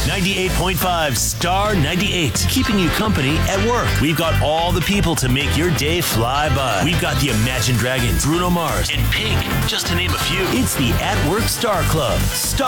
98.5 Star 98, keeping you company at work. We've got all the people to make your day fly by. We've got the Imagine Dragons, Bruno Mars, and Pink, just to name a few. It's the At Work Star Club. Star